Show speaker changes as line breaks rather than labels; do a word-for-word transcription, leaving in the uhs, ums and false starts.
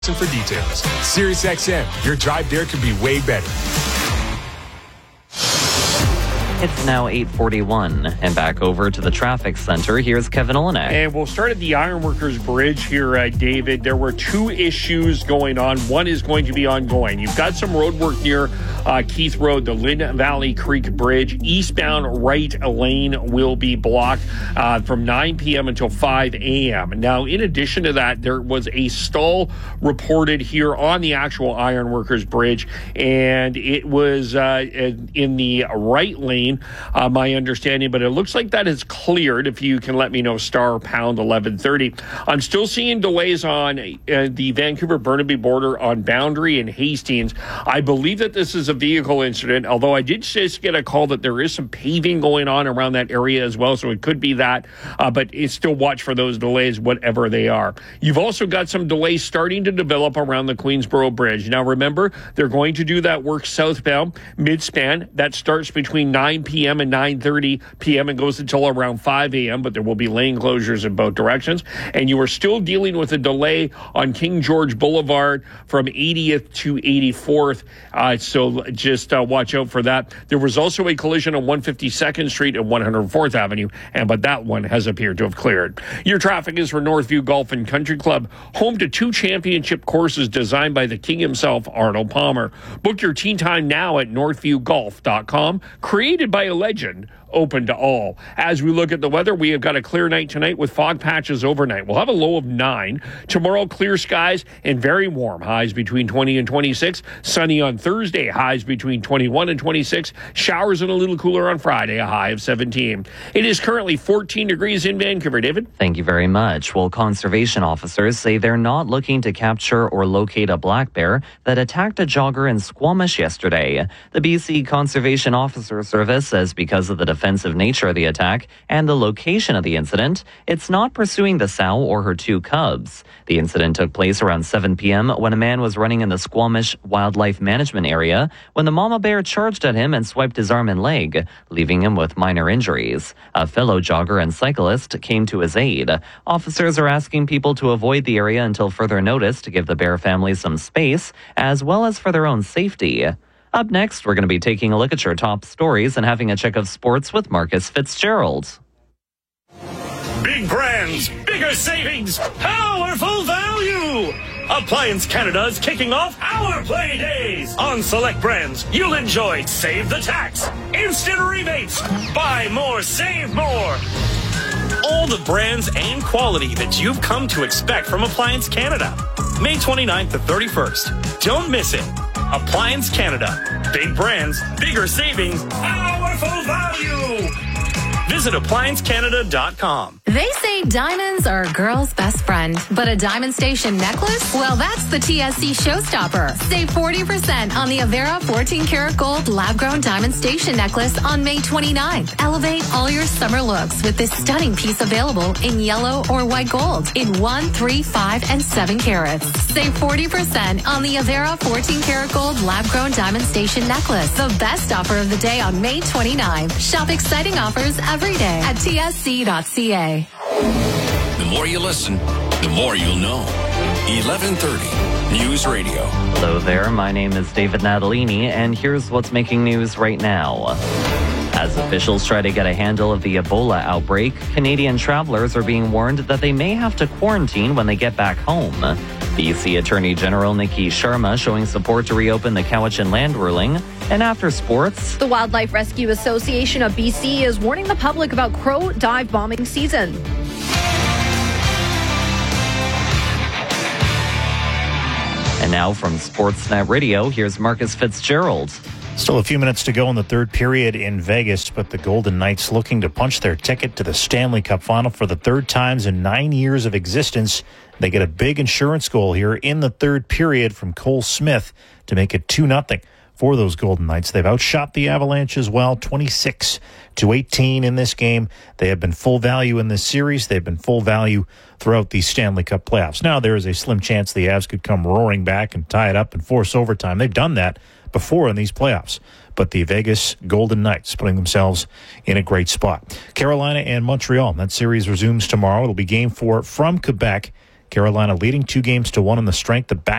For details. SiriusXM, your drive there could be way better.
It's now eight forty-one, and back over to the traffic center. Here's Kevin Olenek.
And we'll start at the Ironworkers Bridge here, uh, David. There were two issues going on. One is going to be ongoing. You've got some road work near uh, Keith Road, the Lynn Valley Creek Bridge. Eastbound right lane will be blocked uh, from nine p.m. until five a.m. Now, in addition to that, there was a stall reported here on the actual Ironworkers Bridge, and it was uh, in the right lane. Uh, my understanding, but it looks like that is cleared. If you can let me know, star pound eleven thirty. I'm still seeing delays on uh, the Vancouver-Burnaby border on Boundary and Hastings. I believe that this is a vehicle incident, although I did just get a call that there is some paving going on around that area as well, so it could be that, uh, but it's still watch for those delays, whatever they are. You've also got some delays starting to develop around the Queensboro Bridge. Now, remember, they're going to do that work southbound, mid-span. That starts between nine p.m. and nine thirty p.m. and goes until around five a.m., but there will be lane closures in both directions. And you are still dealing with a delay on King George Boulevard from eightieth to eighty-fourth, uh, so just uh, watch out for that. There was also a collision on one hundred fifty-second Street and one hundred fourth Avenue, and but that one has appeared to have cleared. Your traffic is for Northview Golf and Country Club, home to two championship courses designed by the king himself, Arnold Palmer. Book your tee time now at northview golf dot com, created by a legend, open to all. As we look at the weather, we have got a clear night tonight with fog patches overnight. We'll have a low of nine. Tomorrow, clear skies and very warm. Highs between twenty and twenty-six. Sunny on Thursday. Highs between twenty-one and twenty-six. Showers and a little cooler on Friday. A high of seventeen. It is currently fourteen degrees in Vancouver. David?
Thank you very much. Well, conservation officers say they're not looking to capture or locate a black bear that attacked a jogger in Squamish yesterday. The B C Conservation Officer Service says because of the defensive nature of the attack and the location of the incident, it's not pursuing the sow or her two cubs. The incident took place around seven p.m. when a man was running in the Squamish Wildlife Management Area when the mama bear charged at him and swiped his arm and leg, leaving him with minor injuries. A fellow jogger and cyclist came to his aid. Officers are asking people to avoid the area until further notice to give the bear family some space, as well as for their own safety. Up next, we're going to be taking a look at your top stories and having a check of sports with Marcus Fitzgerald.
Big brands, bigger savings, powerful value! Appliance Canada is kicking off our play days. On select brands, you'll enjoy Save the Tax, instant rebates, buy more, save more. All the brands and quality that you've come to expect from Appliance Canada. May twenty-ninth to thirty-first. Don't miss it. Appliance Canada. Big brands, bigger savings, powerful value. Visit appliance canada dot com.
They say diamonds are a girl's best friend, but a Diamond Station necklace? Well, that's the T S C showstopper. Save forty percent on the Avera fourteen karat gold lab-grown Diamond Station necklace on May twenty-ninth. Elevate all your summer looks with this stunning piece available in yellow or white gold in one, three, five, and seven carats. Save forty percent on the Avera fourteen karat gold lab-grown Diamond Station necklace. The best offer of the day on May twenty-ninth. Shop exciting offers every day at T S C dot C A.
The more you listen, the more you'll know. eleven thirty News Radio.
Hello there, my name is David Natalini, and here's what's making news right now. As officials try to get a handle of the Ebola outbreak, Canadian travelers are being warned that they may have to quarantine when they get back home. B C Attorney General Nikki Sharma showing support to reopen the Cowichan land ruling. And after sports,
the Wildlife Rescue Association of B C is warning the public about crow dive bombing season.
And now from Sportsnet Radio, here's Marcus Fitzgerald.
Still a few minutes to go in the third period in Vegas, but the Golden Knights looking to punch their ticket to the Stanley Cup Final for the third times in nine years of existence. They get a big insurance goal here in the third period from Cole Smith to make it two nothing for those Golden Knights. They've outshot the Avalanche as well, twenty-six to eighteen in this game. They have been full value in this series. They've been full value throughout the Stanley Cup playoffs. Now there is a slim chance the Avs could come roaring back and tie it up and force overtime. They've done that before in these playoffs. But the Vegas Golden Knights putting themselves in a great spot. Carolina and Montreal. That series resumes tomorrow. It'll be game four from Quebec. Carolina leading two games to one on the strength of back